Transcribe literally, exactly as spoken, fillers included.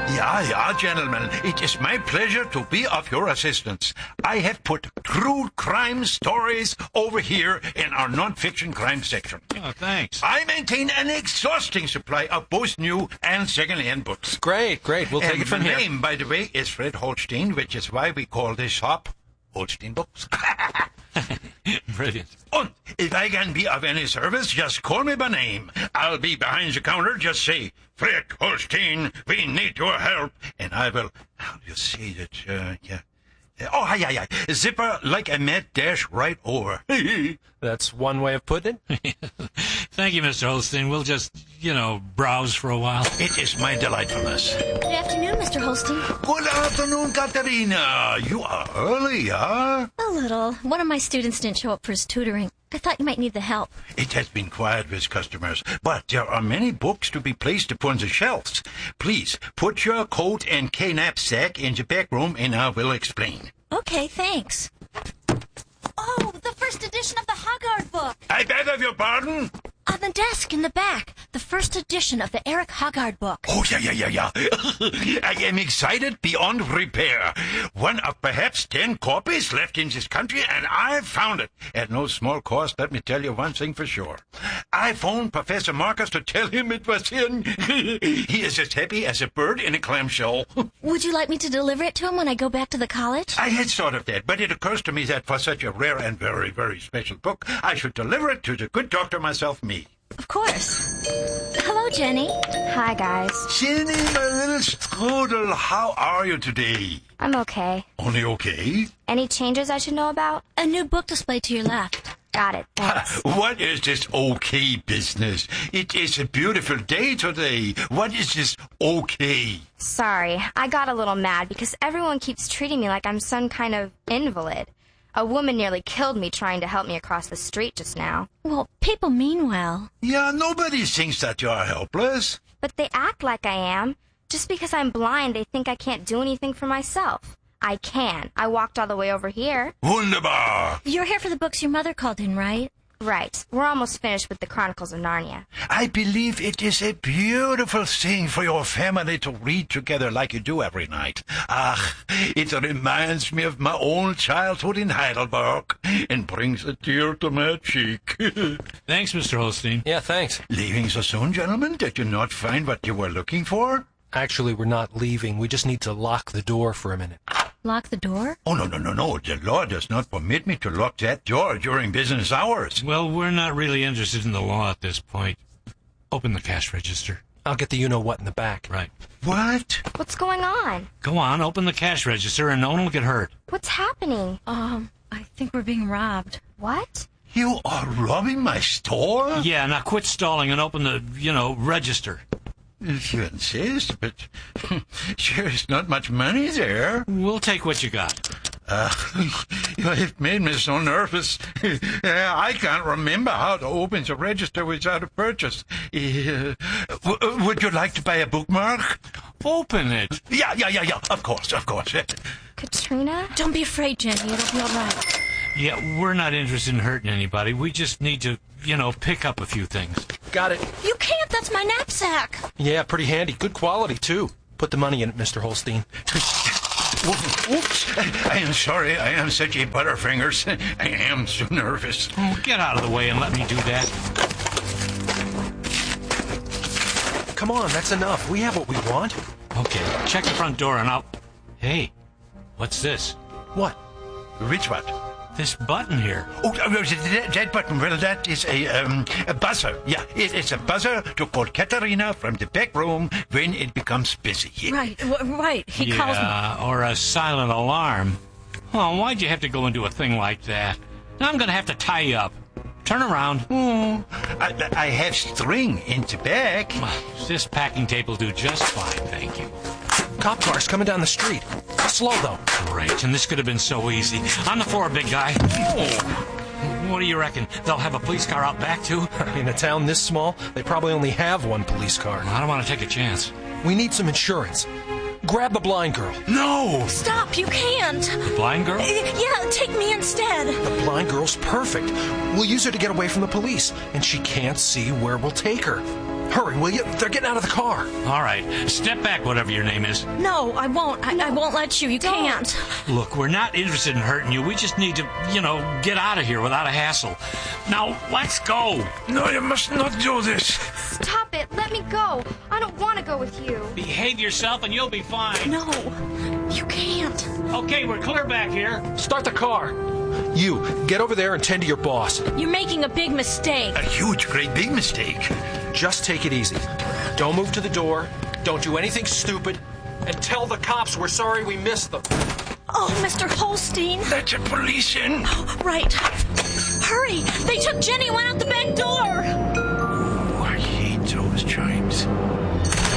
Yeah, yeah, gentlemen. It is my pleasure to be of your assistance. I have put true crime stories over here in our non-fiction crime section. Oh, thanks. I maintain an exhausting supply of both new and second-hand books. Great, great. We'll take and it from my here. My name, by the way, is Fred Holstein, which is why we call this shop Holstein Books. Brilliant. And if I can be of any service, just call me by name. I'll be behind the counter. Just say, Fred Holstein, we need your help. And I will, how do you say that? Uh, yeah. Oh, yeah, yeah. Zipper like a mad dash right over. That's one way of putting it. Thank you, Mister Holstein. We'll just, you know, browse for a while. It is my delightfulness. Good afternoon, Mister Holstein. Good afternoon, Katerina. You are early, huh? A little. One of my students didn't show up for his tutoring. I thought you might need the help. It has been quiet with customers, but there are many books to be placed upon the shelves. Please, put your coat and K-knapsack in the back room, and I will explain. Okay, thanks. Oh, the first edition of the Hoggard book. I beg of your pardon? On the desk in the back, the first edition of the Eric Hoggard book. Oh, yeah, yeah, yeah, yeah. I am excited beyond repair. One of perhaps ten copies left in this country, and I found it. At no small cost, let me tell you one thing for sure. I phoned Professor Marcus to tell him it was in. He is as happy as a bird in a clamshell. Would you like me to deliver it to him when I go back to the college? I had thought of that, but it occurs to me that for such a rare and very, very special book, I should deliver it to the good doctor myself, me. Of course. Hello, Jenny. Hi, guys. Jenny, my little strudel, how are you today? I'm okay. Only okay? Any changes I should know about? A new book display to your left. Got it, thanks. What is this okay business? It is a beautiful day today. What is this okay? Sorry, I got a little mad because everyone keeps treating me like I'm some kind of invalid. A woman nearly killed me trying to help me across the street just now. Well, people mean well. Yeah, nobody thinks that you're helpless. But they act like I am. Just because I'm blind, they think I can't do anything for myself. I can. I walked all the way over here. Wunderbar. You're here for the books your mother called in, right? Right. We're almost finished with the Chronicles of Narnia. I believe it is a beautiful thing for your family to read together like you do every night. Ah, it reminds me of my own childhood in Heidelberg and brings a tear to my cheek. Thanks, Mister Holstein. Yeah, thanks. Leaving so soon, gentlemen? Did you not find what you were looking for? Actually, we're not leaving. We just need to lock the door for a minute. Lock the door? Oh, no, no, no, no. The law does not permit me to lock that door during business hours. Well, we're not really interested in the law at this point. Open the cash register. I'll get the you-know-what in the back. Right. What? What's going on? Go on, open the cash register and no one will get hurt. What's happening? Um, I think we're being robbed. What? You are robbing my store? Yeah, now quit stalling and open the, you know, register. If you insist, but there is not much money there. We'll take what you got. Uh, you have made me so nervous. I can't remember how to open the register without a purchase. Uh, w- would you like to buy a bookmark? Open it. Yeah, yeah, yeah, yeah. Of course, of course. Katrina? Don't be afraid, Jenny. It'll be all right. Yeah, we're not interested in hurting anybody. We just need to, you know, pick up a few things. Got it. You can't. That's my knapsack. Yeah, pretty handy. Good quality, too. Put the money in it, Mister Holstein. Oops. I am sorry. I am such a butterfingers. I am so nervous. Oh, get out of the way and let me do that. Come on, that's enough. We have what we want. Okay, check the front door and I'll... Hey, what's this? What? Which what? This button here. Oh, that, that button, well, that is a, um, a buzzer. Yeah, it, it's a buzzer to call Katerina from the back room when it becomes busy. Right, w- right. He yeah, calls me. or a silent alarm. Oh, why'd you have to go into a thing like that? Now I'm going to have to tie you up. Turn around. Oh, I, I have string in the back. This packing tape will do just fine, thank you. Cop car's coming down the street. Slow, though. Great, and this could have been so easy. On the floor, big guy. Oh. What do you reckon? They'll have a police car out back, too? In a town this small, they probably only have one police car. I don't want to take a chance. We need some insurance. Grab the blind girl. No! Stop, you can't. The blind girl? Uh, yeah, take me instead. The blind girl's perfect. We'll use her to get away from the police, and she can't see where we'll take her. Hurry, will you? They're getting out of the car. All right, step back, whatever your name is. No, I won't. I, I won't let you. You can't. Look, we're not interested in hurting you. We just need to, you know, get out of here without a hassle. Now, let's go. No, you must not do this. Stop it. Let me go. I don't want to go with you. Behave yourself and you'll be fine. No, you can't. Okay, we're clear back here. Start the car. You, get over there and tend to your boss. You're making a big mistake. A huge, great, big mistake. Just take it easy. Don't move to the door. Don't do anything stupid. And tell the cops we're sorry we missed them. Oh, Mister Holstein. Let the police in. Right. Hurry. They took Jenny and went out the back door. Oh, I hate those Chinese.